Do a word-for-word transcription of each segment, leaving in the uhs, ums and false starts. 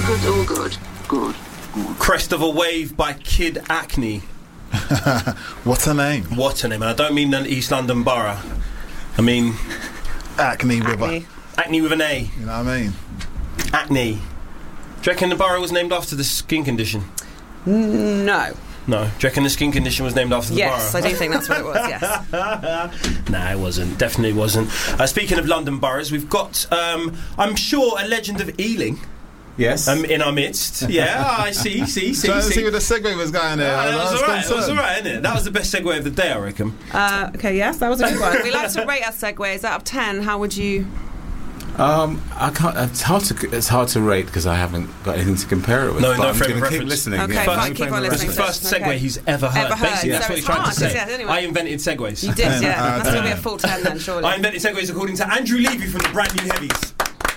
good, all good. Good. Good. Crest of a Wave by Kid Acne. What's her name? What's her name? And I don't mean an East London borough. I mean Acne with Acne. a... Acne with an A. You know what I mean? Acne. Do you reckon the borough was named after the skin condition? No. No. Do you reckon the skin condition was named after the Yes, borough? I do think that's what it was, yes. Nah, it wasn't. Definitely wasn't. Uh, speaking of London boroughs, we've got, um, I'm sure, a legend of Ealing Yes. um, in our midst. Yeah, I see, see, see, Trying to see see. where the segue was going there. Uh, I that was was alright, that was concerned. alright, isn't it? That was the best segue of the day, I reckon. Uh, okay, yes, that was a good one. We like to rate our segues. Out of ten, how would you... Um, I can't. It's hard to. It's hard to rate because I haven't got anything to compare it with. No, but no I'm frame going of to keep reference. listening. Okay, yeah. fine, No keep frame on of It's the listening. reference. first segue Okay. he's ever heard. Ever heard, Basically, so that's what it's he's trying hard to to say. say, anyway. I invented segues. You did, yeah. Uh, That's going to be a full ten then, surely. I invented segues according to Andrew Levy from the Brand New Heavies.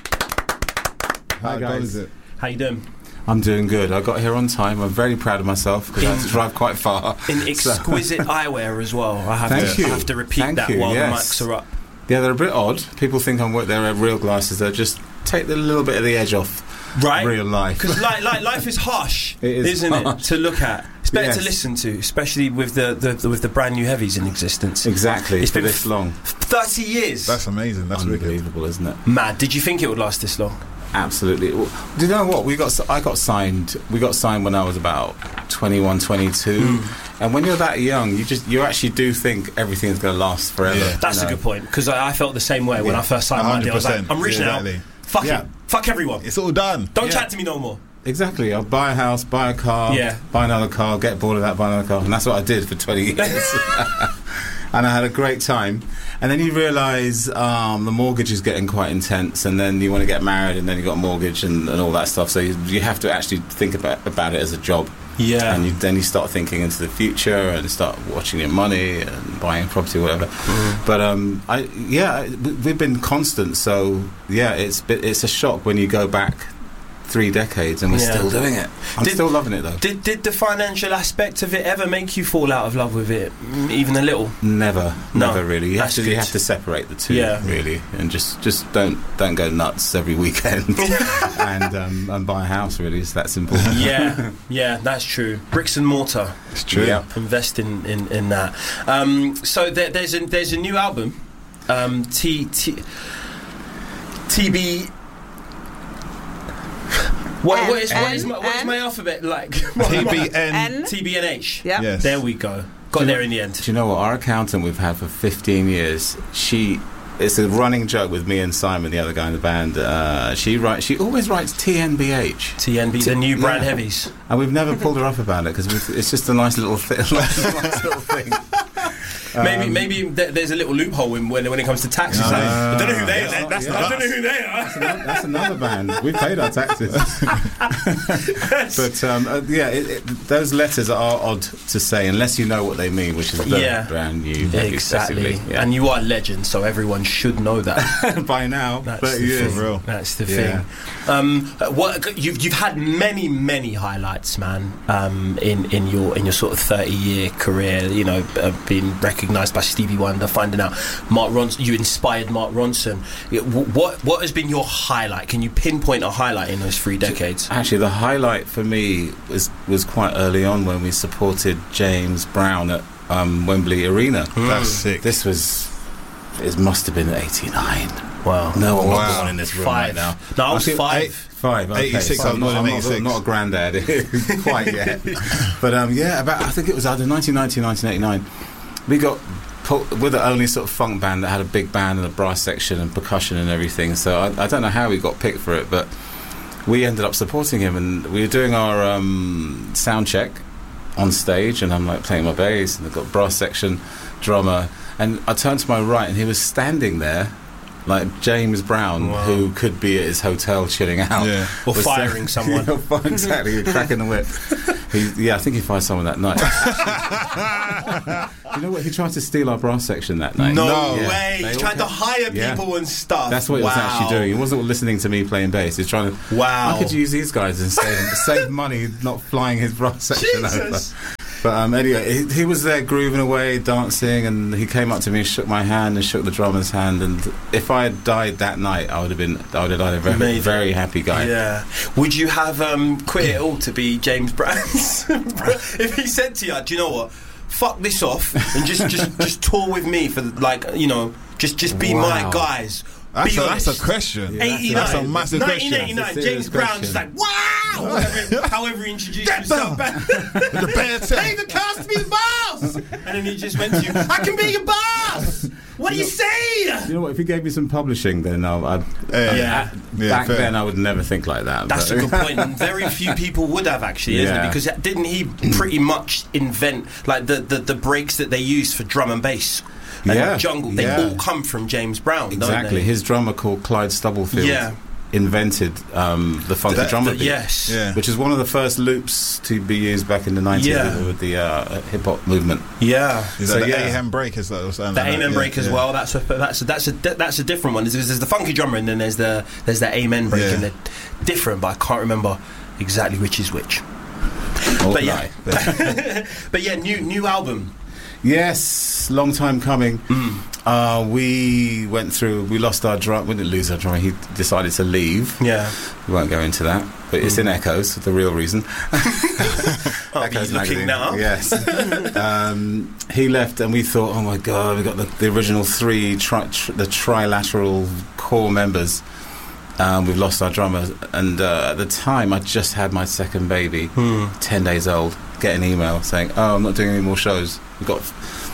How guys. good is it? How you doing? I'm doing good. I got here on time. I'm very proud of myself because I had to drive quite far. In exquisite eyewear as well. I have Thank to. you. I have to repeat Thank that you, while yes. the mics are up. Yeah, they're a bit odd. People think I'm they're real glasses. They just take the little bit of the edge off Right? real life. Because like, like, life is harsh, It is isn't it? harsh. To look at. It's better Yes. to listen to, especially with the, the, the with the Brand New Heavies in existence. Exactly. It's for been this long. Thirty years. That's amazing. That's wicked. Unbelievable, isn't it? Mad. Did you think it would last this long? Absolutely. Well, do you know what? We got. I got signed. We got signed when I was about twenty-one, twenty-two. Mm. And when you're that young, you just you actually do think everything's going to last forever. Yeah. That's you a know? good point, because I, I felt the same way when Yeah. I first signed my deal. I was like, one hundred percent. I'm rich Yeah, now. exactly. Fuck Yeah. it. Fuck everyone. It's all done. Don't Yeah. chat to me no more. Exactly. I'll buy a house, buy a car, Yeah. buy another car, get bored of that, buy another car, and that's what I did for twenty years. And I had a great time. And then you realise um, the mortgage is getting quite intense, and then you want to get married, and then you got a mortgage and, and all that stuff. So you, you have to actually think about about it as a job. Yeah. And you, then you start thinking into the future and start watching your money and buying property, whatever. Mm. But um, I yeah, we- we've been constant. So yeah, it's bit- it's a shock when you go back three decades and we're Yeah. still doing it. I'm Did- still loving it though. Did did the financial aspect of it ever make you fall out of love with it, mm, even a little? Never, No, never really. You have that's to, you good. have to separate the two, Yeah. really, and just, just don't, don't go nuts every weekend, and um, and buy a house. Really, it's that simple. Yeah, yeah, that's true. Bricks and mortar. It's true. Yeah. Invest in in, in that. Um, so there, there's a there's a new album, um, T T T B. What, N, what is what N, is my what is N? my alphabet like? T B N. N? T B N H. Yeah. Yes. There we go. Got there in the end. Do you know what? Our accountant we've had for fifteen years. She. It's a running joke with me and Simon, the other guy in the band. Uh, she writes. She always writes T N B H, T N B, the new Brand Yeah. Heavies. and we've never pulled her up about it because it's just a nice little, thi- nice little thing. Maybe Um, maybe th- there's a little loophole in, when when it comes to taxes. No. Like, I don't know who they That's are. not- That's yeah. not, I don't know who they are. That's another, that's another band. We paid our taxes. But um, uh, yeah, it, it, those letters are odd to say unless you know what they mean, which is the Yeah. brand new. Exactly. excessively, yeah. And you are a legend, so everyone should know that. by now, That's but the yeah. thing. For real. That's the Yeah. thing. Um, what you've you've had many many highlights, man. Um, in in your in your sort of thirty year career, you know, uh, being recognised by Stevie Wonder, finding out Mark Ronson, you inspired Mark Ronson. Yeah, wh- What what has been your highlight? Can you pinpoint a highlight in those three decades? Actually, the highlight for me was was quite early on when we supported James Brown at um, Wembley Arena. That's sick. This was. It must have been eighty-nine. Wow. No one Wow. was born in this room Five. right now. No, I was think five. eight- Five. Okay. eighty-six, So I was I'm not, born in I'm not- eighty-six. not a granddad quite yet. But um, yeah, about I think it was either nineteen ninety or nineteen eighty-nine. We got put, we're the only sort of funk band that had a big band and a brass section and percussion and everything. So I, I don't know how we got picked for it, but we ended up supporting him, and we were doing our um, sound check on stage, and I'm like playing my bass, and I've got brass section, drummer, and I turned to my right, and he was standing there. Like James Brown, Wow. who could be at his hotel chilling out, Yeah. Or was firing someone. Yeah, fi- exactly, cracking the whip. He, yeah, I think he fired someone that night. You know what? He tried to steal our brass section that night. No, No. Yeah. way! They He's all trying to kept- hire Yeah. people and stuff. That's what he was Wow. actually doing. He wasn't listening to me playing bass. He was trying to. Wow. I could use these guys and save, save money, not flying his brass section over. Jesus. But um, anyway, he, he was there grooving away, dancing, and he came up to me and shook my hand and shook the drummer's hand. And if I had died that night, I would have been, I would have died a very, Amazing. very happy guy. Yeah. Would you have um, quit it all to be James Brown's? If he said to you, do you know what? Fuck this off and just, just, just tour with me for like, you know, just, just be Wow. my guys. That's Be a, that's a honest. question. Yeah, eighty-nine. That's a massive nineteen question. eighty-nine. That's a serious James Brown just question. like, wow! However, however he introduced Get himself down. back. The bad Hey, the cast be the boss! And then he just went to you, I can be your boss! What do you say? You know what? If he gave me some publishing, then I'll, I'd, Yeah. Yeah. Yeah, back fair. then I would never think like that. That's but- a good point, and very few people would have actually, isn't Yeah. it? Because didn't he pretty much invent like the, the, the breaks that they use for drum and bass and Yeah, jungle? They yeah. all come from James Brown, Exactly. don't they? His drummer called Clyde Stubblefield Yeah. invented um, the funky That- drummer The- beat, yes. Yeah. which is one of the first loops to be used back in the nineties Yeah. with, with the uh, hip hop movement. Yeah. Is So, that the yeah. A-Ham breakers that was The Amen break as well. That's a that's a, that's a di- that's a different one. There's, there's the funky drummer, and then there's the there's the Amen break, Yeah. and they're different. But I can't remember exactly which is which. Or But yeah, lie. but yeah, new new album. Yes, long time coming. Mm. Uh, we went through. We lost our drum. We didn't lose our drummer. He decided to leave. Yeah. We won't go into that, but it's in Echoes. The real reason. I'll be Echoes looking magazine. now. Yes. um, he left, and we thought, oh my god, we got the, the original three, tri- tr- the trilateral core members. Um, we've lost our drummer, and uh, at the time, I just had my second baby, Hmm. ten days old. Get an email saying, "Oh, I'm not doing any more shows. We've got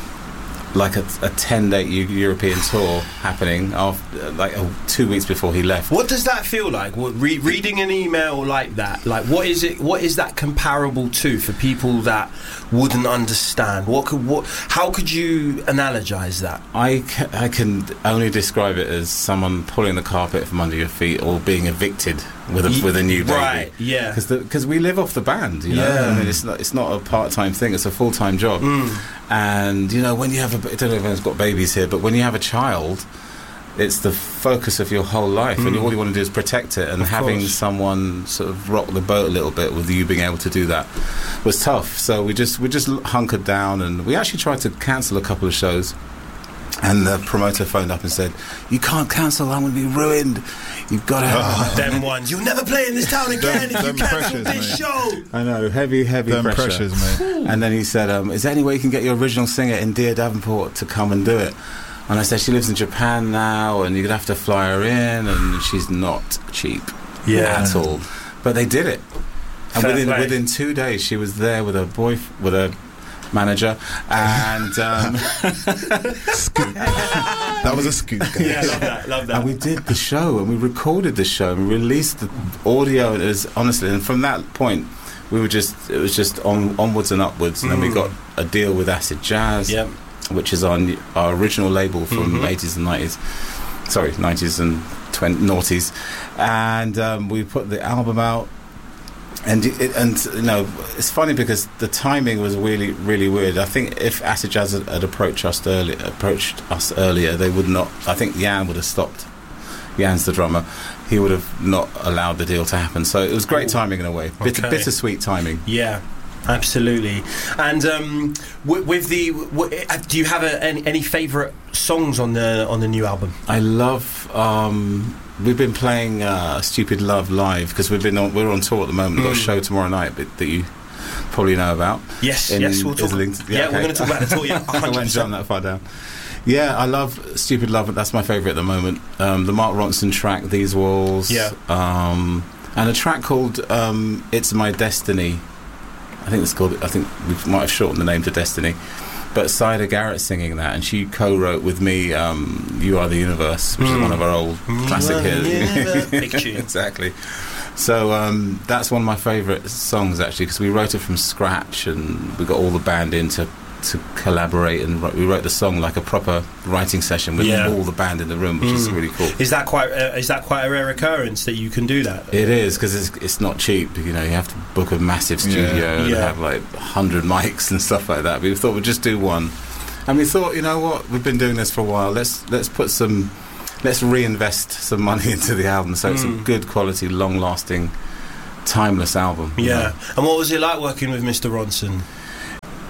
like a, a ten-day U- European tour happening, after, like uh, two weeks before he left." What does that feel like? What, re- reading an email like that, like what is it? What is that comparable to for people that wouldn't understand? What could what? How could you analogize that? I, ca- I can only describe it as someone pulling the carpet from under your feet or being evicted with a, Ye- with a new baby. Right, yeah. Because we live off the band, you know. Yeah. I mean, it's not it's not a part time thing; it's a full time job. Mm. And you know, when you have a, I don't know if anyone's got babies here, but when you have a child, it's the focus of your whole life, and Mm. all you want to do is protect it. And Of having course. someone sort of rock the boat a little bit with you being able to do that was tough. So we just we just hunkered down, and we actually tried to cancel a couple of shows. And the promoter phoned up and said, "You can't cancel. I'm going to be ruined. You've got to have." Them ones, you'll never play in this town again if you them cancel pressures, this mate. show. I know, heavy, heavy Them pressure. pressures, mate. And then he said, um, "Is there any way you can get your original singer, India Davenport, to come and do it?" And I said, "She lives in Japan now, and you're gonna have to fly her in, and she's not cheap Yeah. at all." But they did it, and Fair within play. within two days, she was there with her boy, with her manager, and um, That was a scoop, guys. Yeah, love that, love that. and we did the show, and we recorded the show, and released the audio. It was honestly, and from that point, we were just it was just on onwards and upwards. And then we Mm. got a deal with Acid Jazz, Yep. which is our n- our original label from Mhm. eighties and nineties. Sorry, nineties and twenties, noughties, and um, we put the album out. And it, and you know, it's funny because the timing was really really weird. I think if Acid Jazz had, had approached us early, approached us earlier, they would not. I think Jan would have stopped. Jan's the drummer. He would have not allowed the deal to happen. So it was great timing in a way. Bitter, Okay. bittersweet timing. Yeah, absolutely. And um, with, with the, w- uh, do you have a, any, any favourite songs on the on the new album? I love. Um, we've been playing uh, "Stupid Love" live because we've been on, we're on tour at the moment. We've got a Mm. show tomorrow night that, that you probably know about. Yes, In yes, we'll talk. Islington. Yeah, Yeah, we're okay. going to talk about the tour. Yeah, I one hundred won't jump percent. that far down. Yeah, I love "Stupid Love." That's my favourite at the moment. Um, the Mark Ronson track, "These Walls." Yeah. Um, and a track called um, "It's My Destiny." I think it's called. I think we might have shortened the name to "Destiny." But Cider Garrett singing that, and she co-wrote with me um, "You Are the Universe," which Mm. is one of our old classic You Are the hits. Universe. Big tune. Exactly. So um, that's one of my favourite songs actually, because we wrote it from scratch, and we got all the band in to, to collaborate, and wr- we wrote the song like a proper writing session with Yeah. all the band in the room, which is Mm. really cool. Is that quite uh, is that quite a rare occurrence that you can do that? It is, because it's, it's not cheap. You know, you have to book a massive Yeah. studio and Yeah. have like one hundred mics and stuff like that. But we thought we'd just do one, and we thought, you know what, we've been doing this for a while. Let's let's put some, let's reinvest some money into the album, so it's a Mm. good quality, long-lasting, timeless album. you Yeah. know. And what was it like working with Mister Ronson?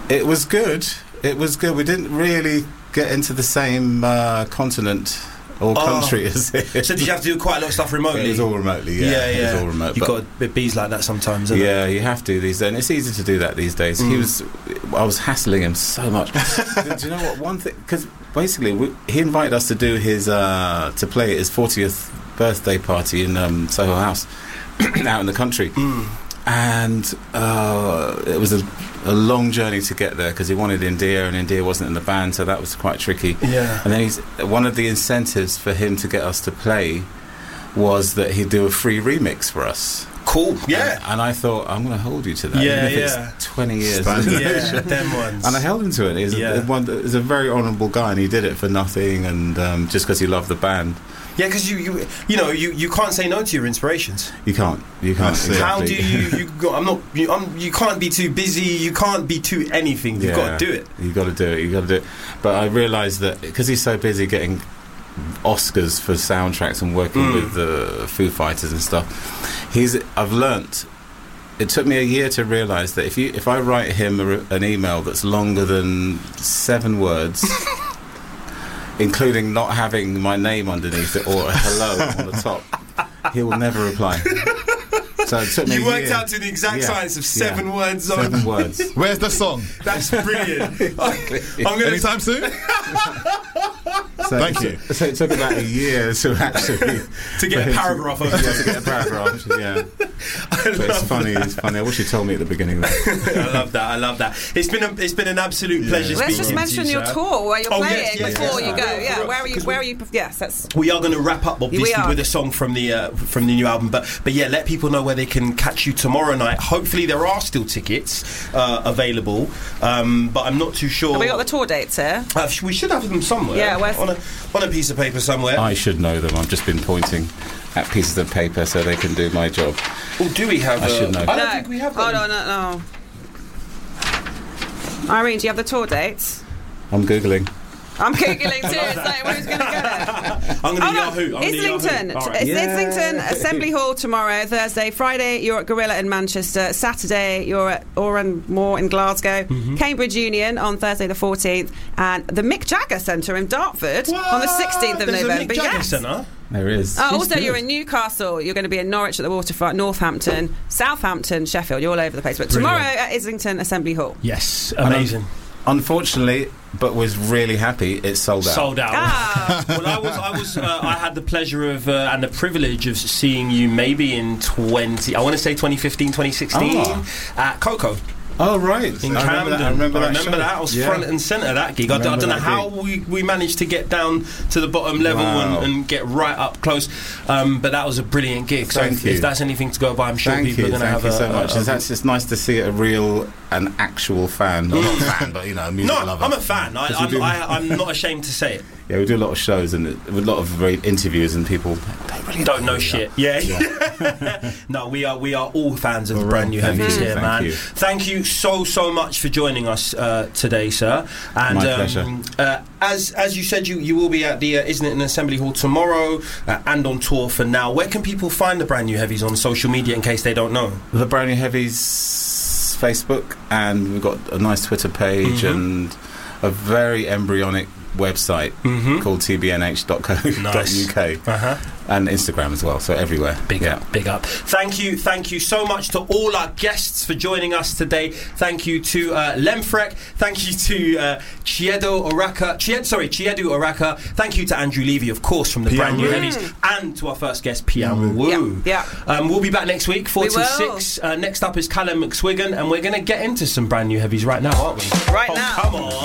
It was good. It was good. We didn't really get into the same uh, continent or country Oh. as it. So did you have to do quite a lot of stuff remotely? It was all remotely, yeah. yeah, yeah. It was all remote. You've but- got a bit bees like that sometimes, isn't Yeah, you have to these days. And it's easy to do that these days. Mm. He was, I was hassling him so much. do, do you know what? One thing, because basically we, he invited us to do his, uh, to play at his fortieth birthday party in um, Soho House, out in the country. Mm. And uh, it was a, a long journey to get there because he wanted India, and India wasn't in the band, so that was quite tricky. Yeah. And then he's, one of the incentives for him to get us to play was that he'd do a free remix for us. Cool. Yeah. And, and I thought, I'm going to hold you to that. Yeah, even if yeah. it's twenty years. Standard. Yeah, them ones. And I held him to it. He's, Yeah. a, one, he's a very honourable guy, and he did it for nothing, and um, just because he loved the band. Yeah, because you, you you know you, you can't say no to your inspirations. You can't. You can't. That's it. Exactly. How do you? you go, I'm not. You, I'm, you can't be too busy. You can't be too anything. You've Yeah. got to do it. You got to do it. You got to do it. But I realised that because he's so busy getting Oscars for soundtracks and working Mm. with the Foo Fighters and stuff, he's. I've learnt. It took me a year to realise that if you if I write him a, re- an email that's longer than seven words. Including not having my name underneath it or a hello on the top, he will never reply. So it took me You a worked year. out to the exact Yeah. science of seven Yeah. words on. Seven words. Where's the song? That's brilliant. I'm gonna. Anytime soon? So, Thank so, you. So it took about a year to actually To get for a him paragraph to, over yeah, to get a paragraph. Yeah, but it's funny. It's funny. I wish you told me at the beginning. Of that. I love that. I love that. It's been a, it's been an absolute pleasure. Let's speaking just to mention you, your sir. tour where you're Oh, playing yes, yes, before yes. you go. Yeah, Yeah, for- where are you? because Where are we- you? Yes, that's. We are going to wrap up, obviously, are. with a song from the uh, from the new album. But but yeah, let people know where they can catch you tomorrow night. Hopefully, there are still tickets uh, available, um, but I'm not too sure. Have we got the tour dates here? Uh, sh- we should have them somewhere. Yeah, where's- on a on a piece of paper somewhere. I should know them. I've just been pointing at pieces of paper so they can do my job. Oh, do we have? I uh, should know. I don't no. think we have. Oh them. no, no, no. Irene, do you have the tour dates? I'm googling. I'm googling too. It's like who's going to get it? I'm going to Oh no, Yahoo. I'm gonna Islington. Yahoo. All right. It's Yeah. Islington Assembly Hall tomorrow, Thursday. Friday, you're at Gorilla in Manchester. Saturday, you're at Oran Moor in Glasgow. Mm-hmm. Cambridge Union on Thursday the fourteenth, and the Mick Jagger Centre in Dartford on the sixteenth of There's November. A Mick Jagger Yes. Centre. There is. Oh, He's also, good. you're in Newcastle. You're going to be in Norwich at the Waterfront, Northampton, Southampton, Sheffield. You're all over the place. But tomorrow Brilliant. at Islington Assembly Hall. Yes, I'm- amazing. Unfortunately, but was really happy. It's sold out. Sold out. Ah. Well, I was, I was, uh, I had the pleasure of uh, and the privilege of seeing you maybe in twenty. I want to say twenty fifteen, twenty sixteen Oh. at Coco Oh right. in I Camden. remember that. I remember that. show. that. I was Yeah. front and centre that gig. I, d- I Remember don't know that how gig. we, we managed to get down to the bottom level Wow. and, and get right up close. Um, but that was a brilliant gig. So Thank if, you. if that's anything to go by, I'm sure Thank people you, are going to thank have you a, so much. a, a, It's actually it's nice to see a real, an actual fan. Not a fan, but you know, a music no, lover. I'm a fan. I, Because we I'm, do- I, I'm not ashamed to say it. Yeah, we do a lot of shows and it- with a lot of very interviews, and people don't really Don't know who we shit. are. Yeah. No, we are we are all fans of the brand new Thank heavies you, here, thank man. you. Thank you so so much for joining us uh, today, sir. And My um, pleasure. Uh, as as you said, you, you will be at the uh, Islington Assembly Hall tomorrow uh, and on tour for now. Where can people find the brand new heavies on social media in case they don't know? The Brand New Heavies Facebook, and we've got a nice Twitter page Mhm. and a very embryonic website Mm-hmm. called t b n h dot co dot u k Uh-huh. and Instagram as well. So everywhere. Big yeah. up, big up. Thank you, thank you so much to all our guests for joining us today. Thank you to uh, Lemfrek. Thank you to uh, Chiedo Oraka. Chied, sorry, Chiedu Oraka. Thank you to Andrew Levy, of course, from the Pian brand new Wu. heavies, and to our first guest, Pian Wu. Yeah, yeah. Um, we'll be back next week, four We till will. six. Uh, next up is Callum McSwiggan, and we're going to get into some brand new heavies right now, aren't we? Right oh, now. Come on.